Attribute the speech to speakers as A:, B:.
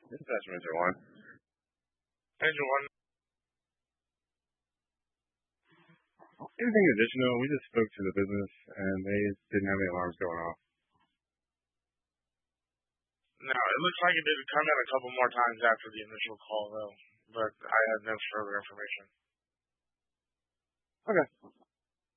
A: This is Passenger One.
B: Angel One.
A: Anything additional? We just spoke to the business, and they didn't have any alarms going off.
B: No, it looks like it did come in a couple more times after the initial call, though. But I had no further information.
A: Okay.